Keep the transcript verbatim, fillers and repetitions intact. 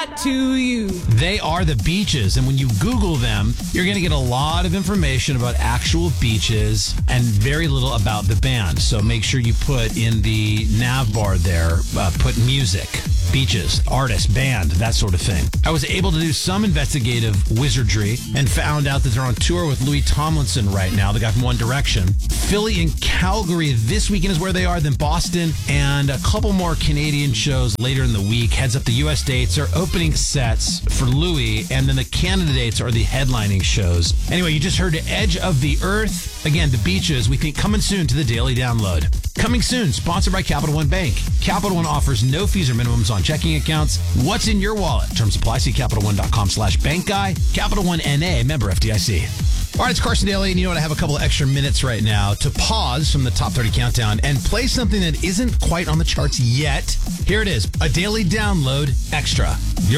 that to you. They are the Beaches, and when you Google them, you're going to get a lot of information about actual beaches and very little about the band. So make sure you put in the nav bar there, uh, put music, beaches, artist, band, that sort of thing. I was able to do some investigative wizardry and found out that they're on tour with Louis Tomlinson right now, the guy from One Direction. Philly and Calgary this weekend is where they are, then Boston, and a couple more Canadian shows later in the week. Heads up, the U S dates are opening sets for Louis, and then the Canada dates are the headlining shows. Anyway, you just heard Edge of the Earth. Again, the Beaches, we think coming soon to the Daily Download. Coming soon, sponsored by Capital One Bank. Capital One offers no fees or minimums on checking accounts. What's in your wallet? Terms apply. See CapitalOne.com slash bank guy. Capital One N A, member F D I C. All right, it's Carson Daly, and you know what? I have a couple of extra minutes right now to pause from the Top thirty Countdown and play something that isn't quite on the charts yet. Here it is, a Daily Download Extra. You're